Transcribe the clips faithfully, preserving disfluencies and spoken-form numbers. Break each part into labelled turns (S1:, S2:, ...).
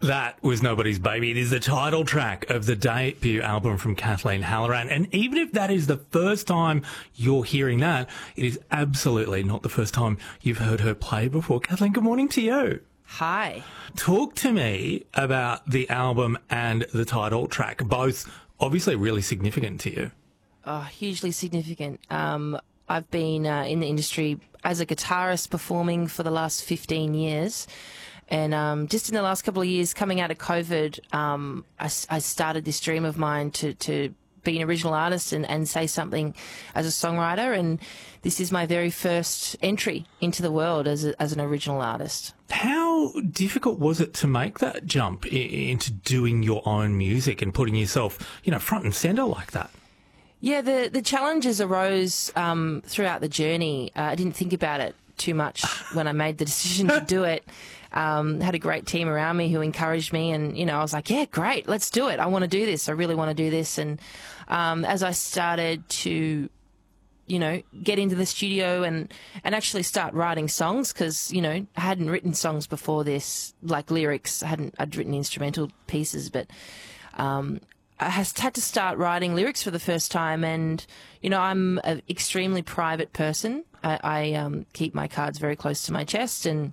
S1: That was Nobody's Baby. It is the title track of the debut album from Kathleen Halloran. And even if that is the first time you're hearing that, it is absolutely not the first time you've heard her play before. Kathleen, good morning to you.
S2: Hi.
S1: Talk to me about the album and the title track, both obviously really significant to you.
S2: Oh, hugely significant. Um, I've been uh, in the industry as a guitarist performing for the last fifteen years. And um, just in the last couple of years, coming out of COVID, um, I, I started this dream of mine to, to be an original artist and, and say something as a songwriter. And this is my very first entry into the world as, a, as an original artist.
S1: How difficult was it to make that jump I- into doing your own music and putting yourself, you know, front and centre like that?
S2: Yeah, the, the challenges arose um, throughout the journey. Uh, I didn't think about it too much when I made the decision to do it. Um, had a great team around me who encouraged me, and, you know, I was like, yeah, great, let's do it. I want to do this. I really want to do this. And um, as I started to, you know, get into the studio and, and actually start writing songs, because, you know, I hadn't written songs before this, like lyrics. I hadn't, I'd written instrumental pieces, but um, I has, had to start writing lyrics for the first time. And, you know, I'm an extremely private person. I, I um, keep my cards very close to my chest, and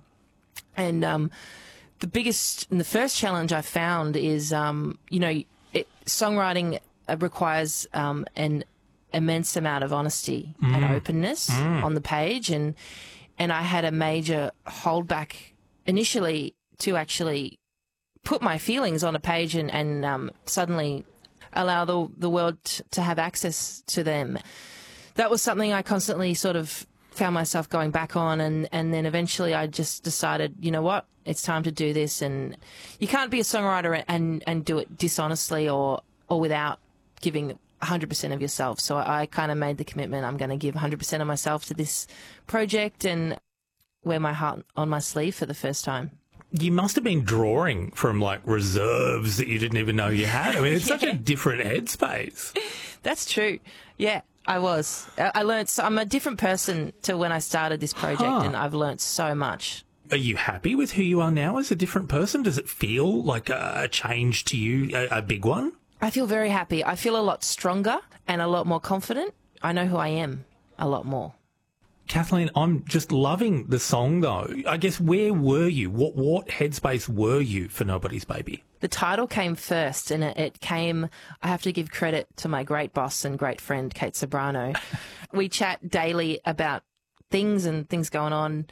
S2: And um, the biggest and the first challenge I found is, um, you know, it, songwriting requires um, an immense amount of honesty mm. and openness mm. on the page. And and I had a major holdback initially to actually put my feelings on a page and, and um, suddenly allow the, the world t- to have access to them. That was something I constantly sort of found myself going back on, and, and then eventually I just decided, you know what, it's time to do this. And you can't be a songwriter and, and do it dishonestly or, or without giving one hundred percent of yourself. So I, I kind of made the commitment, I'm going to give one hundred percent of myself to this project and wear my heart on my sleeve for the first time.
S1: You must have been drawing from, like, reserves that you didn't even know you had. I mean, it's yeah. such a different headspace.
S2: That's true. Yeah. I was. I learned. So I'm a different person to when I started this project, huh. and I've learned so much.
S1: Are you happy with who you are now as a different person? Does it feel like a change to you, a, a big one?
S2: I feel very happy. I feel a lot stronger and a lot more confident. I know who I am a lot more.
S1: Kathleen, I'm just loving the song, though. I guess, where were you? What what headspace were you for Nobody's Baby?
S2: The title came first, and it, it came, I have to give credit to my great boss and great friend, Kate Sobrano. We chat daily about things and things going on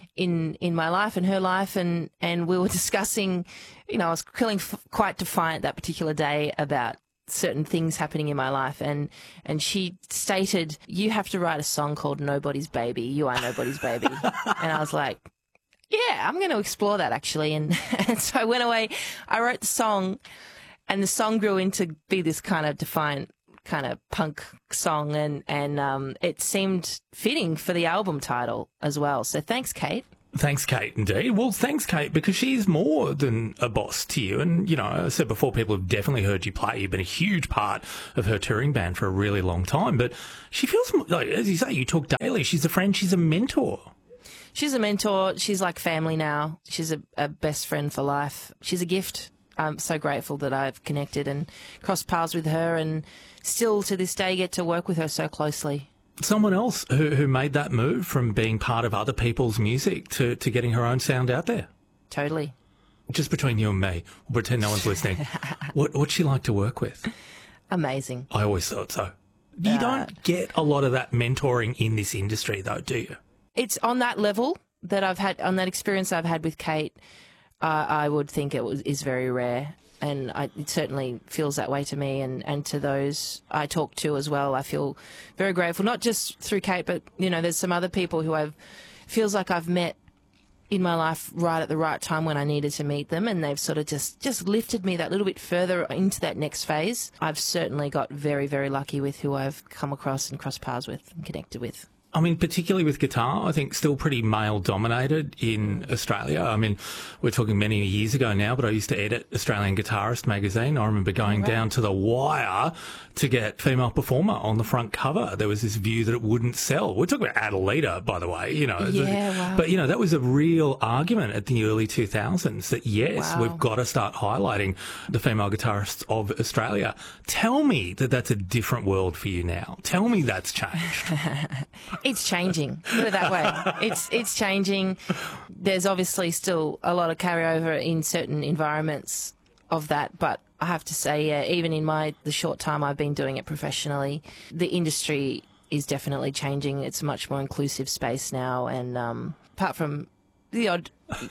S2: in in my life and her life, and, and we were discussing, you know, I was feeling f- quite defiant that particular day about certain things happening in my life, and and she stated, you have to write a song called Nobody's Baby. You are Nobody's Baby. And I was like, yeah, I'm going to explore that, actually. And, and so I went away, I wrote the song, and the song grew into be this kind of defiant kind of punk song, and, and um, it seemed fitting for the album title as well. So thanks, Kate.
S1: Thanks, Kate, indeed. Well, thanks, Kate, because she's more than a boss to you. And, you know, I said before, people have definitely heard you play. You've been a huge part of her touring band for a really long time. But she feels, like, as you say, you talk daily. She's a friend. She's a mentor.
S2: She's a mentor. She's like family now. She's a, a best friend for life. She's a gift. I'm so grateful that I've connected and crossed paths with her, and still to this day get to work with her so closely.
S1: Someone else who, who made that move from being part of other people's music to, to getting her own sound out there.
S2: Totally.
S1: Just between you and me, we'll pretend no one's listening. what, what's she like to work with?
S2: Amazing.
S1: I always thought so. You uh, don't get a lot of that mentoring in this industry, though, do you?
S2: It's on that level that I've had, on that experience I've had with Kate, uh, I would think it was, is very rare. And I, it certainly feels that way to me, and, and to those I talk to as well. I feel very grateful, not just through Kate, but, you know, there's some other people who I've, feels like I've met in my life right at the right time when I needed to meet them, and they've sort of just, just lifted me that little bit further into that next phase. I've certainly got very, very lucky with who I've come across and crossed paths with and connected with.
S1: I mean, particularly with guitar, I think still pretty male dominated in Australia. I mean, we're talking many years ago now, but I used to edit Australian Guitarist magazine. I remember going
S2: right.
S1: down to the wire to get female performer on the front cover. There was this view that it wouldn't sell. We're talking about Adelita, by the way, you know.
S2: Yeah, wow.
S1: But, you know, that was a real argument at the early two thousands that, yes,
S2: Wow.
S1: we've got to start highlighting the female guitarists of Australia. Tell me that that's a different world for you now. Tell me that's changed.
S2: It's changing. Put it that way. It's it's changing. There's obviously still a lot of carryover in certain environments of that, but I have to say, yeah, even in my the short time I've been doing it professionally, the industry is definitely changing. It's a much more inclusive space now, and um, apart from the odd,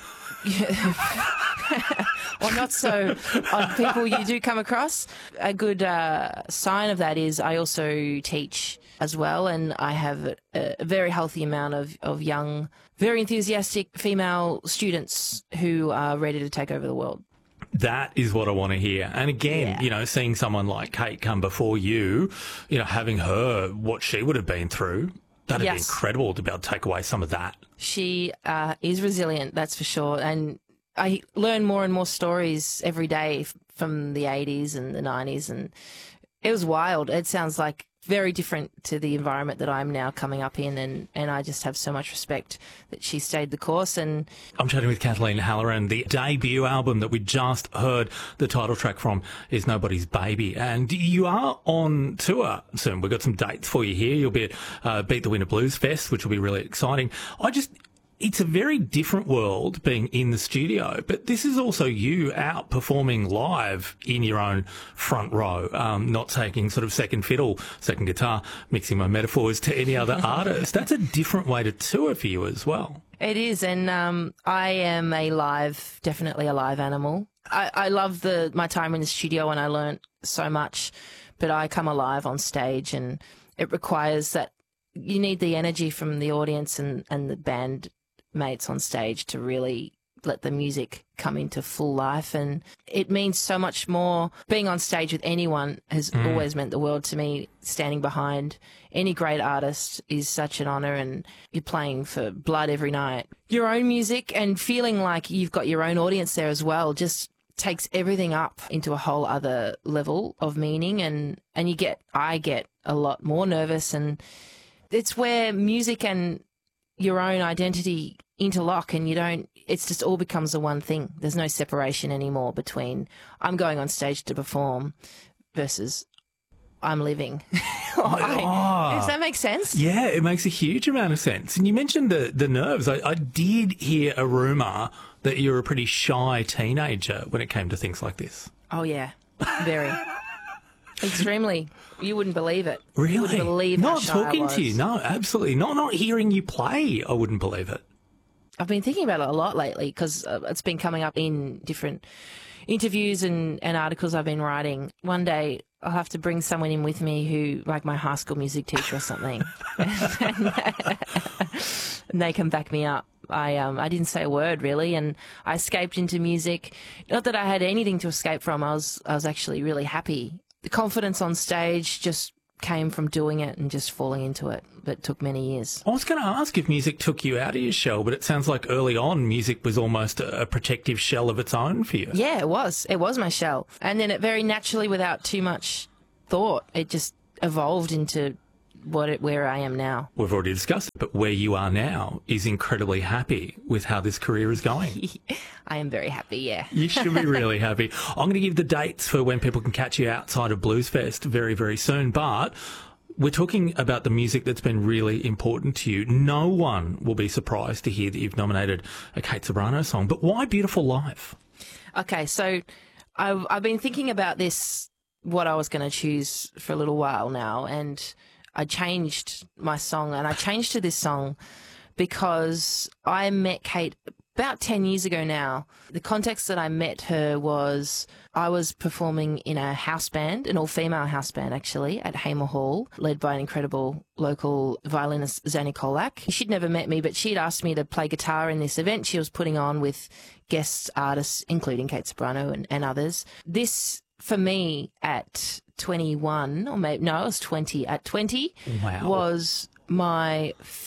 S2: or not so odd people you do come across, a good uh, sign of that is I also teach as well, and I have a, a very healthy amount of, of young, very enthusiastic female students who are ready to take over the world.
S1: That is what I want to hear. And again,
S2: Yeah.
S1: you know, seeing someone like Kate come before you, you know, having her, what she would have been through, that'd
S2: Yes.
S1: be incredible to be able to take away some of that.
S2: She uh, is resilient, that's for sure. And I learn more and more stories every day f- from the eighties and the nineties. And it was wild. It sounds like very different to the environment that I'm now coming up in. And, and I just have so much respect that she stayed the course. And
S1: I'm chatting with Kathleen Halloran. The debut album that we just heard the title track from is Nobody's Baby. And you are on tour soon. We've got some dates for you here. You'll be at uh, Beat the Winter Blues Fest, which will be really exciting. I just... It's a very different world being in the studio, but this is also you out performing live in your own front row, um, not taking sort of second fiddle, second guitar, mixing my metaphors to any other artist. That's a different way to tour for you as well.
S2: it is. And um, I am a live, definitely a live animal. I, I love the my time in the studio and I learnt so much, but I come alive on stage and it requires that you need the energy from the audience and, and the band mates on stage to really let the music come into full life. And it means so much more. Being on stage with anyone has mm. always meant the world to me. Standing behind any great artist is such an honour, and you're playing for blood every night. Your own music and feeling like you've got your own audience there as well just takes everything up into a whole other level of meaning, and, and you get, I get a lot more nervous, and it's where music and your own identity interlock, and you don't, it's just all becomes the one thing. There's no separation anymore between I'm going on stage to perform versus I'm living. I, does that make sense?
S1: Yeah, it makes a huge amount of sense. And you mentioned the, the nerves. I, I did hear a rumour that you were a pretty shy teenager when it came to things like this.
S2: Oh, yeah, very. Extremely. You wouldn't believe it.
S1: Really?
S2: You wouldn't believe how
S1: Not
S2: shy I
S1: talking
S2: was.
S1: to you. No, absolutely. Not not hearing you play, I wouldn't believe it.
S2: I've been thinking about it a lot lately because uh, it's been coming up in different interviews and, and articles I've been writing. One day I'll have to bring someone in with me who, like my high school music teacher or something, and they can back me up. I um I didn't say a word really, and I escaped into music. Not that I had anything to escape from. I was I was actually really happy. The confidence on stage just came from doing it and just falling into it, but it took many years.
S1: I was going to ask if music took you out of your shell, but it sounds like early on music was almost a, a protective shell of its own for you.
S2: Yeah, it was. It was my shell. And then it very naturally, without too much thought, it just evolved into what it, where I am now.
S1: We've already discussed it, but where you are now is incredibly happy with how this career is going.
S2: I am very happy, yeah.
S1: You should be really happy. I'm going to give the dates for when people can catch you outside of Bluesfest very, very soon, but we're talking about the music that's been really important to you. No one will be surprised to hear that you've nominated a Kate Ceberano song, but why Beautiful Life?
S2: Okay, so I've, I've been thinking about this, what I was going to choose for a little while now, and I changed my song, and I changed to this song because I met Kate about ten years ago now. The context that I met her was I was performing in a house band, an all-female house band actually, at Hamer Hall, led by an incredible local violinist, Zanny Kolak. She'd never met me, but she'd asked me to play guitar in this event she was putting on with guest artists, including Kate Ceberano and, and others. This, for me, at twenty-one, or maybe, no, I was twenty, at twenty,
S1: Wow.
S2: was my